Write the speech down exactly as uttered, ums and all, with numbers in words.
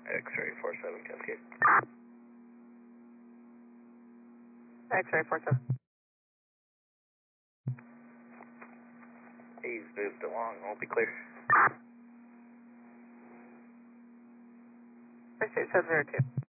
X-ray four seven Cascade. X-ray four seven. He's moved along, won't be clear. Pursuit seven zero two.